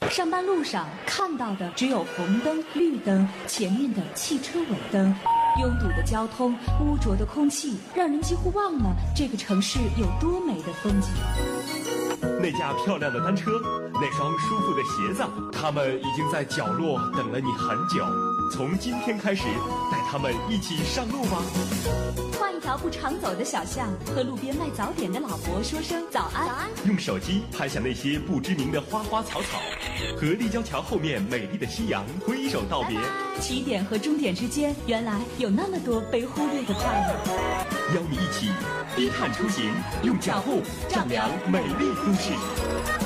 上班路上看到的只有红灯、绿灯，前面的汽车尾灯。拥堵的交通，污浊的空气，让人几乎忘了这个城市有多美的风景。 那架漂亮的单车，那双舒服的鞋子，他们已经在角落等了你很久。从今天开始，带他们一起上路吧。 换一条不常走的小巷，和路边卖早点的老伯说声早安。 用手机拍下那些不知名的花花草草，和立交桥后面美丽的夕阳挥手道别。 起点和终点之间，原来有那么多被忽略的快乐。 邀你一起低碳出行，用脚步丈量美丽都市。